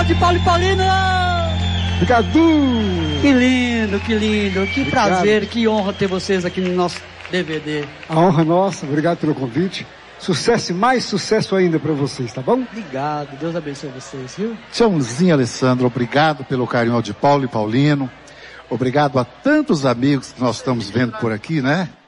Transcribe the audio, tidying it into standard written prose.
turma de Paulo e Paulino! Obrigado! Que lindo, que lindo, que Obrigado. prazer, que honra ter vocês aqui no nosso DVD. A honra é nossa, obrigado pelo convite. Sucesso e mais sucesso ainda para vocês, tá bom? Obrigado, Deus abençoe vocês, viu? Tchauzinho, Alessandro, obrigado pelo carinho de Paulo e Paulino. Obrigado a tantos amigos que nós estamos vendo por aqui, né?